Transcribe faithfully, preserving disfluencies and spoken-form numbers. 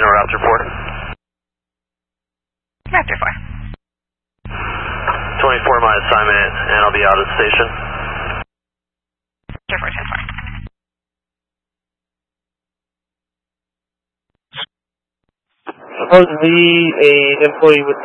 Reno Raptor four. Raptor four. twenty-four my assignment, and I'll be out of the station. Raptor four, ten four. Supposedly a employee with